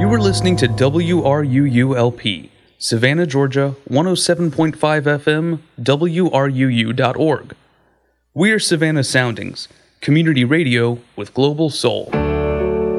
You are listening to WRUU-LP, Savannah, Georgia, 107.5 FM, WRUU.org. We are Savannah Soundings, community radio with global soul.